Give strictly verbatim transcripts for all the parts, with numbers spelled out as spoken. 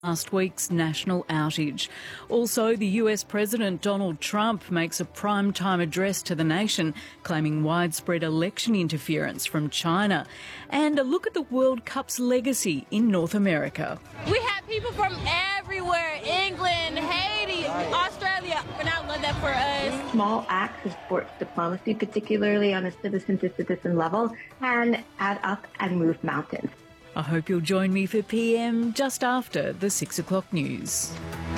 last week's national outage. Also, the U S President Donald Trump makes a prime-time address to the nation, claiming widespread election interference from China. And a look at the World Cup's legacy in North America. We have people from everywhere, England, Haiti, Australia, and I love that for us. Small acts of sports diplomacy, particularly on a citizen-to-citizen level, can add up and move mountains. I hope you'll join me for P M just after the six o'clock news.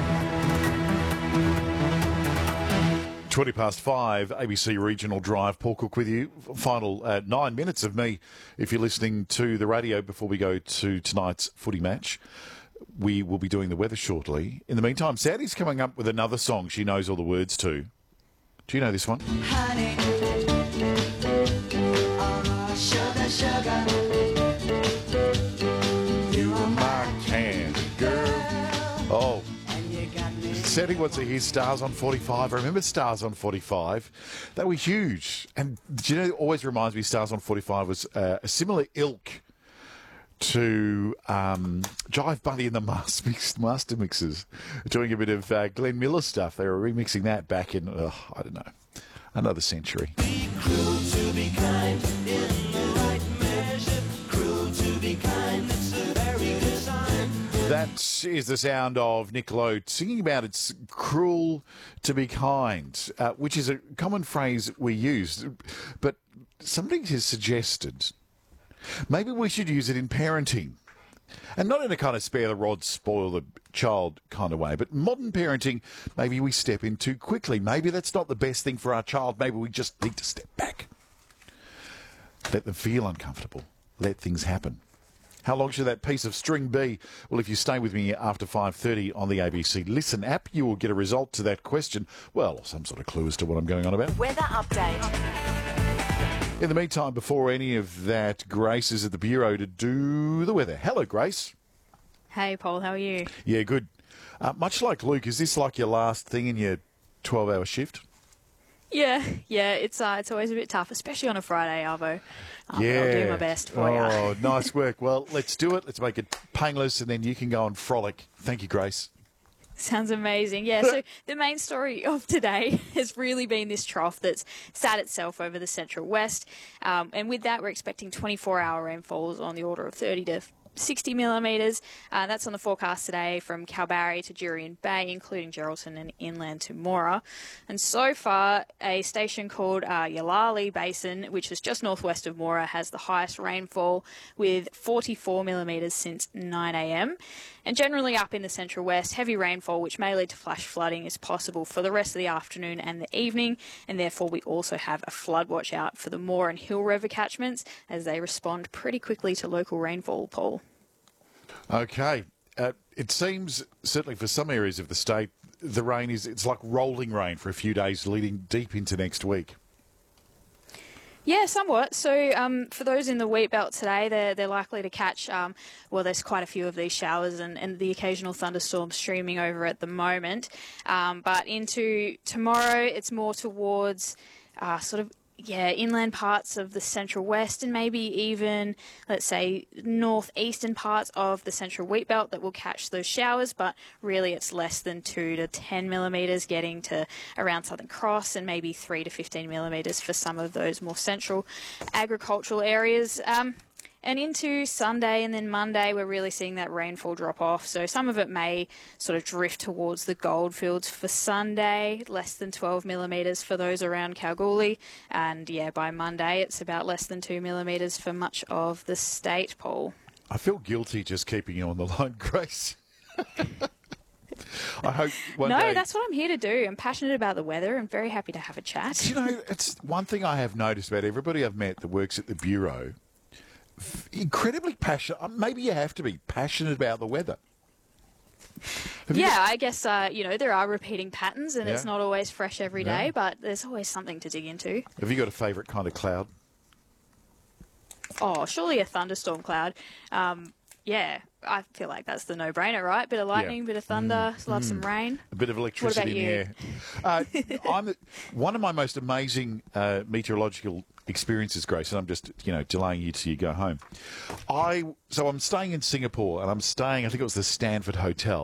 twenty past five, A B C Regional Drive. Paul Cook with you. Final uh, nine minutes of me if you're listening to the radio before we go to tonight's footy match. We will be doing the weather shortly. In the meantime, Sandy's coming up with another song she knows all the words to. Do you know this one? Honey, oh, sugar, sugar. Oh, Sandy wants to hear Stars on forty-five. I remember Stars on forty-five. They were huge. And do you know, it always reminds me Stars on forty-five was uh, a similar ilk to um, Jive Bunny and the Master, Mix, Master Mixers, doing a bit of uh, Glenn Miller stuff. They were remixing that back in, uh, I don't know, another century. Be cruel to be kind in the right measure. Cruel to be kind, it's a very good sign. That is the sound of Nick Lowe singing about it's cruel to be kind, uh, which is a common phrase we use. But somebody has suggested maybe we should use it in parenting. And not in a kind of spare the rod, spoil the child kind of way, but modern parenting, maybe we step in too quickly. Maybe that's not the best thing for our child. Maybe we just need to step back. Let them feel uncomfortable. Let things happen. How long should that piece of string be? Well, if you stay with me after five thirty on the A B C Listen app, you will get a result to that question. Well, some sort of clue as to what I'm going on about. Weather update. In the meantime, before any of that, Grace is at the Bureau to do the weather. Hello, Grace. Hey, Paul, how are you? Yeah, good. Uh, much like Luke, is this like your last thing in your twelve-hour shift? Yeah, yeah, it's uh, it's always a bit tough, especially on a Friday, Arvo. Um, yeah. I'll do my best for you. Oh, nice work. Well, let's do it. Let's make it painless, and then you can go and frolic. Thank you, Grace. Sounds amazing. Yeah, so the main story of today has really been this trough that's sat itself over the central west. Um, and with that, we're expecting twenty-four hour rainfalls on the order of thirty to sixty millimetres. Uh, that's on the forecast today from Kalbarri to Jurien Bay, including Geraldton and inland to Moora. And so far, a station called uh, Yalali Basin, which is just northwest of Moora, has the highest rainfall with forty-four millimetres since nine a m. And generally up in the central west, heavy rainfall, which may lead to flash flooding, is possible for the rest of the afternoon and the evening. And therefore, we also have a flood watch out for the Moore and Hill River catchments as they respond pretty quickly to local rainfall, Paul. Okay. Uh, it seems, certainly for some areas of the state, the rain is, it's like rolling rain for a few days leading deep into next week. Yeah, somewhat. So um, for those in the wheat belt today, they're, they're likely to catch, um, well, there's quite a few of these showers and, and the occasional thunderstorms streaming over at the moment. Um, but into tomorrow, it's more towards uh, sort of Yeah, inland parts of the central west and maybe even, let's say, northeastern parts of the central wheat belt that will catch those showers, but really it's less than two to ten millimetres getting to around Southern Cross and maybe three to fifteen millimetres for some of those more central agricultural areas. Um, And into Sunday and then Monday, we're really seeing that rainfall drop off. So some of it may sort of drift towards the goldfields for Sunday, less than twelve millimetres for those around Kalgoorlie. And, yeah, by Monday, it's about less than two millimetres for much of the state, Paul. I feel guilty just keeping you on the line, Grace. I hope one No, day... that's what I'm here to do. I'm passionate about the weather. I'm very happy to have a chat. You know, it's one thing I have noticed about everybody I've met that works at the Bureau, incredibly passionate. Maybe you have to be passionate about the weather. Have yeah, got... I guess, uh, you know, there are repeating patterns and yeah. it's not always fresh every day, yeah. but there's always something to dig into. Have you got a favourite kind of cloud? Oh, surely a thunderstorm cloud. Um, yeah, I feel like that's the no-brainer, right? Bit of lightning, bit of thunder, love some rain. A bit of electricity in the you? air. Uh, I'm one of my most amazing uh, meteorological experiences, Grace, and I'm just, you know, delaying you till you go home. I so I'm staying in Singapore, and I'm staying, I think it was the Stanford Hotel.